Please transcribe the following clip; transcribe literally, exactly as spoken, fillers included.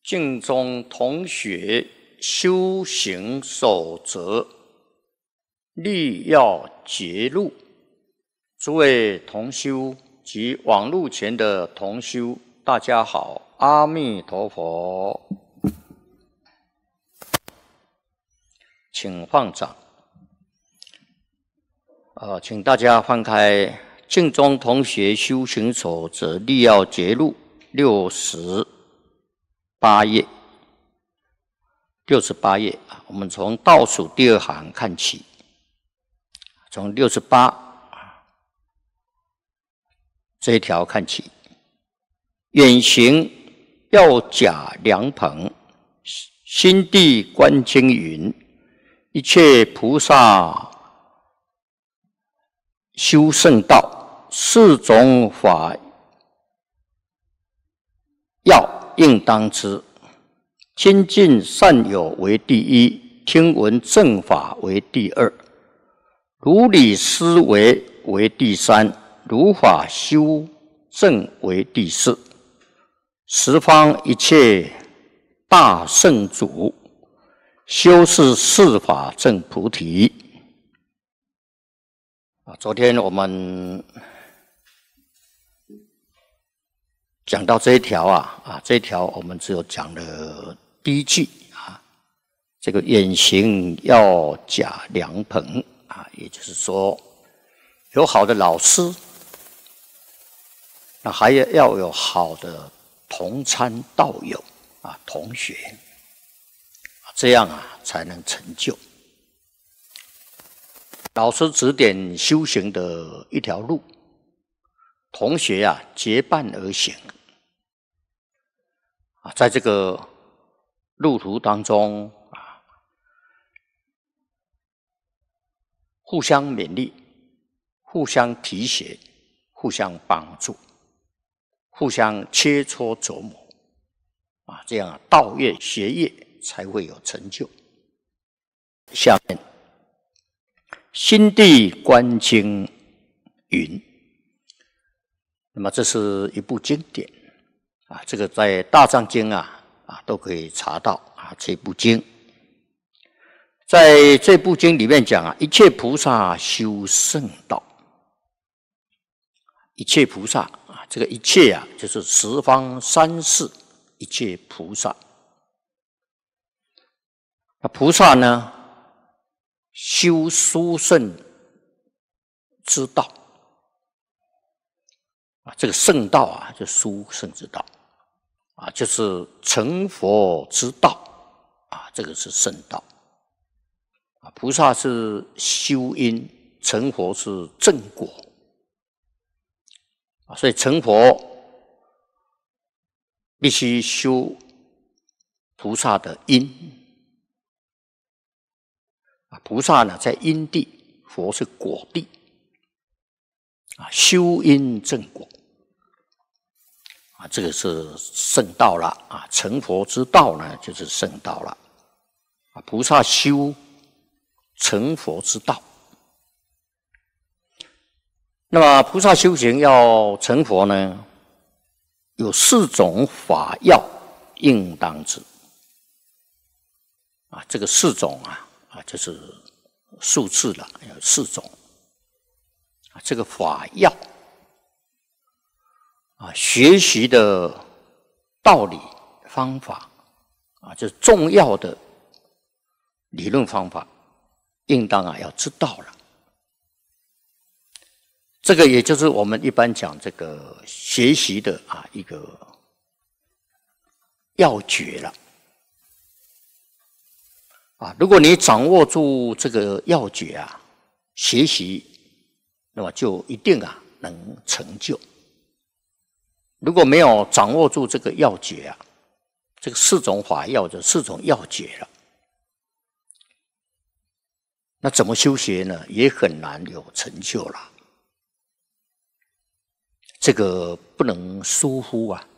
净宗同学修行守则立要节录，诸位同修及网络前的同修，大家好，阿弥陀佛。请放掌。呃，请大家翻开净宗同学修行守则立要节录六十八页。六十八页，我们从倒数第二行看起，从六十八这一条看起。远行要甲良朋，心地观经云：一切菩萨修圣道，四种法要应当知。亲近善友为第一，听闻正法为第二，如理思维为第三，如法修正为第四。十方一切大圣主，修是四法正菩提。啊，昨天我们讲到这一条啊，啊，这一条我们只有讲了第一句啊，这个远行要甲良朋啊，也就是说，有好的老师，那还要要有好的同参道友啊，同学，这样啊才能成就。老师指点修行的一条路，同学啊结伴而行啊，在这个路途当中啊，互相勉励，互相提携，互相帮助，互相切磋琢磨啊，这样道业学业才会有成就。下面心地观经云，那么这是一部经典啊，这个在大藏经啊。啊，都可以查到啊。这部经，在这部经里面讲啊，一切菩萨修圣道，一切菩萨啊，这个一切啊，就是十方三世一切菩萨。那菩萨呢，修殊胜之道啊，这个圣道啊，就殊胜之道。啊，就是成佛之道啊，这个是圣道啊。菩萨是修因，成佛是正果啊，所以成佛必须修菩萨的因啊。菩萨呢在因地，佛是果地啊，修因正果。啊，这个是圣道了啊！成佛之道呢，就是圣道了啊！菩萨修成佛之道，那么菩萨修行要成佛呢，有四种法要应当知啊！这个四种啊啊，就是数字了，有四种啊，这个法要。啊，学习的道理方法啊，就是重要的理论方法，应当啊要知道了。这个也就是我们一般讲这个学习的啊一个要诀了。啊，如果你掌握住这个要诀啊，学习，那么就一定啊能成就。如果没有掌握住这个要诀啊，这个四种法要的四种要诀了，那怎么修学呢？也很难有成就了。这个不能疏忽啊！